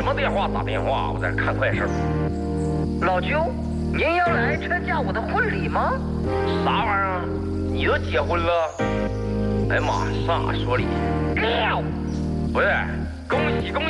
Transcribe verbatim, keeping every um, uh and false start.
么电话打电话？我在这看快事。 老舅，您要来参加我的婚礼吗？ 啥玩意儿？你都结婚了？哎呀妈，上哪说理？ 六， 不是，恭喜恭喜！